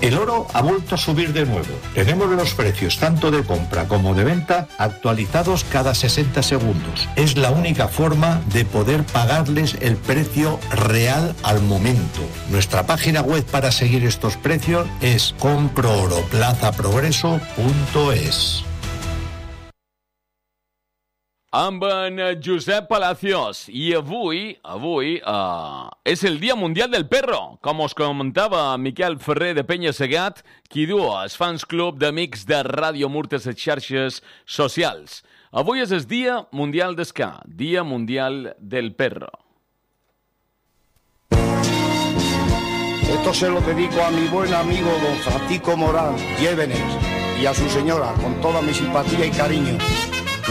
El oro ha vuelto a subir de nuevo. Tenemos los precios tanto de compra como de venta actualizados cada 60 segundos. Es la única forma de poder pagarles el precio real al momento. Nuestra página web para seguir estos precios es comprooroplazaprogreso.es. Amb en Josep Palacios. I avui és el Dia Mundial del Perro. Com us comentava Miquel Ferrer de Penya Segat, qui du el Fans Club d'Amics de Ràdio Murta a les xarxes socials. Avui és el Dia Mundial d'Escà, Dia Mundial del Perro. Esto se lo dedico a mi buen amigo don Francisco Morán, Llévenes, y a su señora, con toda mi simpatía y cariño.